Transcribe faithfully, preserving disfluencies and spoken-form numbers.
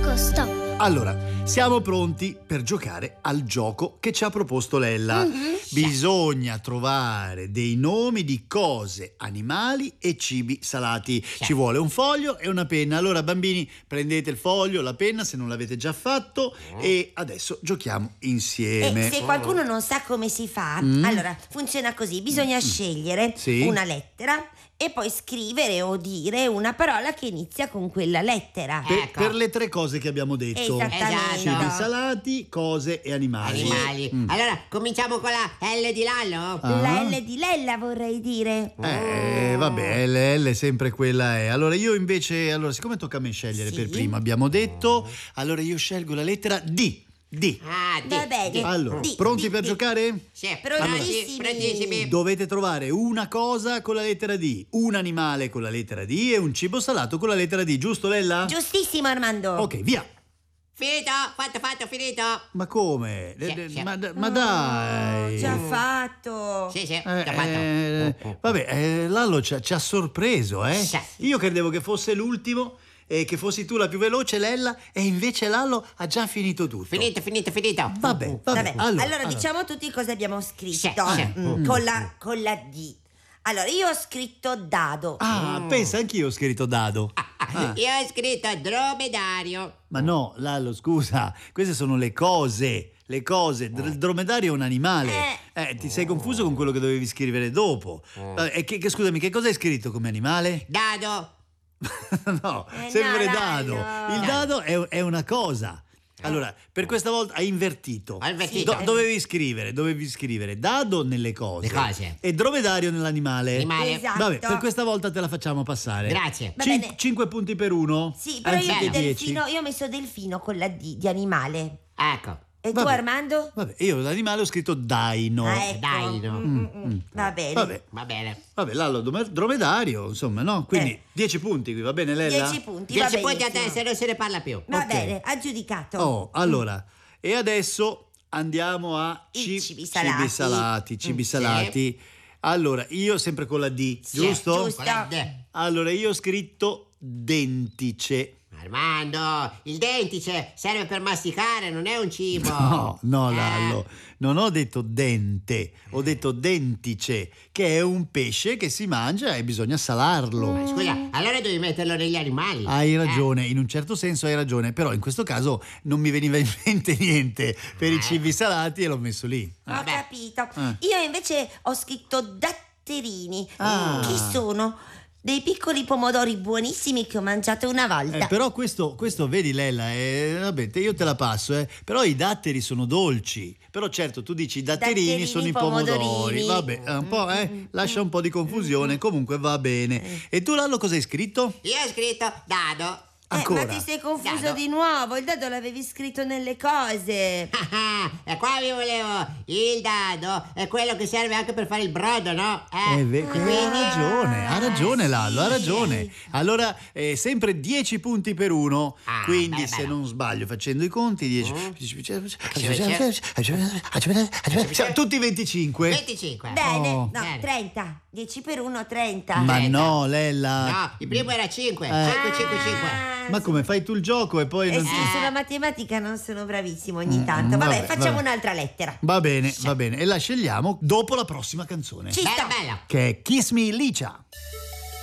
gioco, stop. Allora, siamo pronti per giocare al gioco che ci ha proposto Lella. Mm-hmm. Bisogna trovare dei nomi di cose, animali e cibi salati. Ci vuole un foglio e una penna. Allora, bambini, prendete il foglio, la penna se non l'avete già fatto e adesso giochiamo insieme. E se qualcuno non sa come si fa, Mm. allora funziona così: bisogna scegliere Sì. una lettera e poi scrivere o dire una parola che inizia con quella lettera. Per, Ecco. per le tre cose che abbiamo detto. Esattamente. Cibi salati, cose e animali. Animali. Mm. Allora, cominciamo con la L di Lallo. Ah. La L di Lella, vorrei dire. Eh, vabbè, L L sempre quella è. Allora io invece, allora siccome tocca a me scegliere Sì. per primo, abbiamo detto, allora io scelgo la lettera D. D. Ah, di, Va bene. di. Allora, Di, pronti di, per di. giocare? Sì, Prontissimi. prontissimi. Dovete trovare una cosa con la lettera D, un animale con la lettera D e un cibo salato con la lettera D, giusto Lella? Giustissimo, Armando. Ok, via. Finito, fatto, fatto, finito. Ma come? Sì, Eh, sì. Ma, ma dai. Già fatto. Sì, sì, Eh, già fatto. eh, vabbè, eh, Lallo ci ha, ci ha sorpreso, eh? Sì. Io credevo che fosse l'ultimo e che fossi tu la più veloce, Lella, e invece Lallo ha già finito tutto. Finito, finito, finito. Vabbè, vabbè. Vabbè, Allora, allora, diciamo tutti cosa abbiamo scritto. Sì, sì. Mm, con, la, con la D. Allora, io ho scritto dado. Ah, pensa, anch'io ho scritto dado. Ah. Io ho scritto dromedario. Ma no, Lallo, scusa, queste sono le cose. Le cose, Dr- il dromedario è un animale. Eh, ti sei confuso con quello che dovevi scrivere dopo. Eh, e che, che- scusami, che cosa hai scritto come animale? Dado. No, Eh, sempre no, dado. Lallo. Il dado è, è una cosa. Allora, per questa volta hai invertito. Ho invertito. Do- dovevi scrivere, dovevi scrivere dado nelle cose, Le cose. e dromedario nell'animale. Animale. Esatto. Vabbè, per questa volta te la facciamo passare. Grazie. Va Cin- bene. cinque punti per uno. Sì, però io, anziché di dieci. delfino, io ho messo delfino con la D di animale. Ecco. E Vabbè. tu, Armando? Vabbè, io l'animale ho scritto daino. Ah, ecco. Dai, no. Mm, mm, mm. Va bene. Vabbè, Va bene. vabbè, Lallo, dome- dromedario, insomma, no? Quindi Eh. dieci punti qui, va bene Lella? Dieci punti, va Dieci punti a benissimo. te se non se ne parla più. Va Ok. bene, aggiudicato. Oh, allora, e adesso andiamo a I ci- cibi salati. cibi salati, cibi Mm, salati. Allora, io sempre con la D, Sì, giusto? giusto. Con la D. Allora, io ho scritto dentice. Armando, il dentice serve per masticare, non è un cibo. No, no, Eh. Lallo, non ho detto dente, ho detto dentice, che è un pesce che si mangia e bisogna salarlo. Ma Scusa, allora devi metterlo negli animali. Hai Eh. ragione, in un certo senso hai ragione, però in questo caso non mi veniva in mente niente per i Eh. cibi salati e l'ho messo lì. Ho Vabbè. capito. Eh. Io invece ho scritto datterini. Ah. Che sono dei piccoli pomodori buonissimi che ho mangiato una volta. Eh, però questo, questo vedi Lella, eh, vabbè, te- io te la passo, eh, però i datteri sono dolci. Però certo, tu dici i datterini, Datterini, sono i pomodori. pomodorini. Vabbè, è un po', eh, lascia un po' di confusione, comunque va Mm. bene. E tu Lallo cosa hai scritto? Io ho scritto dado. Eh, Ancora? ma ti sei confuso Dado. di nuovo. Il dado l'avevi scritto nelle cose. Ah, e qua vi volevo il dado, è quello che serve anche per fare il brodo, no? Eh, Eh, ve- quindi- ha ragione, ha ragione Lallo, ha sì. ragione. Allora, eh, sempre dieci punti per uno, Ah, quindi beh, se bello. non sbaglio, facendo i conti, dieci... Mm. Siamo tutti venticinque. venticinque. Bene, Oh. no, Bene. trenta. dieci per uno, trenta. Ma trenta. no, Lella. No, il primo era cinque. Eh. cinque, cinque, cinque. Ma come fai tu il gioco e poi Eh non sì, ti- sulla matematica non sono bravissimo ogni tanto. Mm, Vabbè, vabbè, facciamo vabbè. un'altra lettera. Va bene, va bene. E la scegliamo dopo la prossima canzone, Ci Bella, sto. bella. che è Kiss Me Licia.